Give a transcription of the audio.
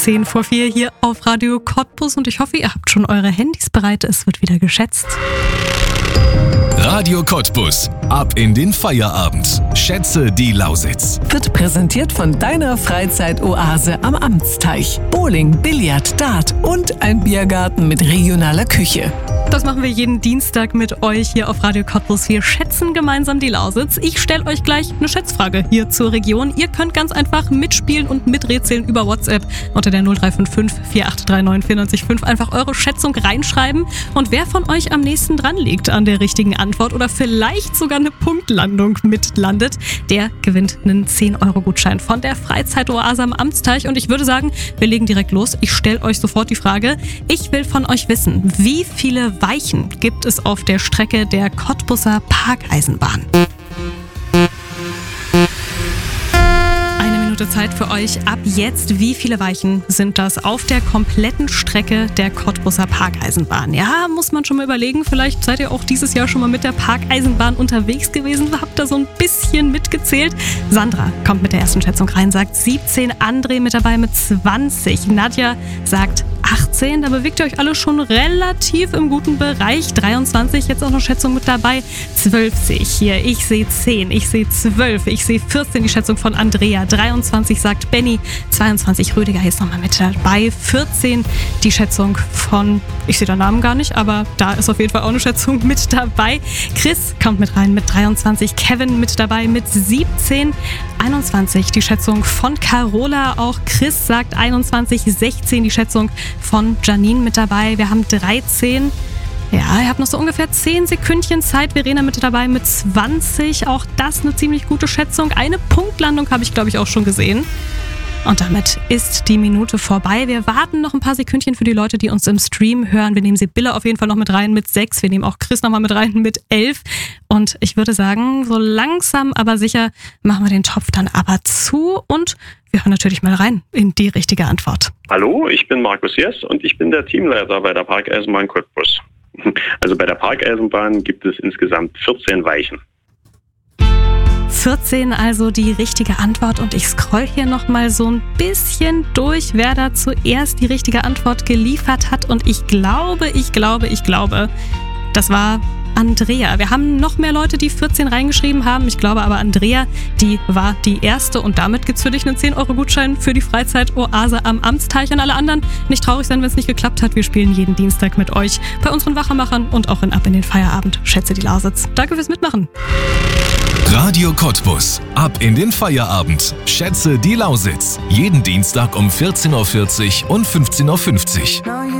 10 vor 4 hier auf Radio Cottbus und ich hoffe, ihr habt schon eure Handys bereit. Es wird wieder geschätzt. Radio Cottbus. Ab in den Feierabend. Schätze die Lausitz. Wird präsentiert von deiner Freizeitoase am Amtsteich. Bowling, Billard, Dart und ein Biergarten mit regionaler Küche. Das machen wir jeden Dienstag mit euch hier auf Radio Cottbus. Wir schätzen gemeinsam die Lausitz. Ich stelle euch gleich eine Schätzfrage hier zur Region. Ihr könnt ganz einfach mitspielen und miträtseln über WhatsApp unter der 0355 4839 94 einfach eure Schätzung reinschreiben. Und wer von euch am nächsten dran liegt an der richtigen Antwort oder vielleicht sogar eine Punktlandung mitlandet, der gewinnt einen 10-Euro-Gutschein von der Freizeitoase am Amtsteich. Und ich würde sagen, wir legen direkt los. Ich stelle euch sofort die Frage. Ich will von euch wissen, wie viele Weichen gibt es auf der Strecke der Cottbuser Parkeisenbahn? Eine Minute Zeit für euch. Ab jetzt, wie viele Weichen sind das auf der kompletten Strecke der Cottbuser Parkeisenbahn? Ja, muss man schon mal überlegen. Vielleicht seid ihr auch dieses Jahr schon mal mit der Parkeisenbahn unterwegs gewesen. Habt da so ein bisschen mitgezählt. Sandra kommt mit der ersten Schätzung rein, sagt 17. André mit dabei mit 20. Nadja sagt 18, da bewegt ihr euch alle schon relativ im guten Bereich. 23, jetzt auch noch Schätzung mit dabei. 12 sehe ich hier. Ich sehe 10, ich sehe 12, ich sehe 14, die Schätzung von Andrea. 23 sagt Benny. 22, Rüdiger ist nochmal mit dabei. 14, die Schätzung von, ich sehe den Namen gar nicht, aber da ist auf jeden Fall auch eine Schätzung mit dabei. Chris kommt mit rein mit 23, Kevin mit dabei mit 17. 21, die Schätzung von Carola. Auch Chris sagt 21, 16, die Schätzung von Janine mit dabei. Wir haben 13. Ja, ihr habt noch so ungefähr 10 Sekündchen Zeit. Verena mit dabei mit 20. Auch das eine ziemlich gute Schätzung. Eine Punktlandung habe ich, glaube ich, auch schon gesehen. Und damit ist die Minute vorbei. Wir warten noch ein paar Sekündchen für die Leute, die uns im Stream hören. Wir nehmen Sibylle auf jeden Fall noch mit rein mit 6. Wir nehmen auch Chris nochmal mit rein mit 11. Und ich würde sagen, so langsam, aber sicher machen wir den Topf dann aber zu. Und wir hören natürlich mal rein in die richtige Antwort. Hallo, ich bin Markus Jess und ich bin der Teamleiter bei der Parkeisenbahn Cottbus. Also bei der Parkeisenbahn gibt es insgesamt 14 Weichen. 14 also die richtige Antwort und ich scroll hier nochmal so ein bisschen durch, wer da zuerst die richtige Antwort geliefert hat und ich glaube, das war Andrea. Wir haben noch mehr Leute, die 14 reingeschrieben haben. Ich glaube aber Andrea, die war die erste und damit gibt's für dich einen 10-Euro-Gutschein für die Freizeitoase am Amtsteich. Und alle anderen nicht traurig sein, wenn es nicht geklappt hat. Wir spielen jeden Dienstag mit euch bei unseren Wachermachern und auch in Ab in den Feierabend. Schätze die Lausitz. Danke fürs Mitmachen. Radio Cottbus. Ab in den Feierabend. Schätze die Lausitz. Jeden Dienstag um 14.40 Uhr und 15.50 Uhr.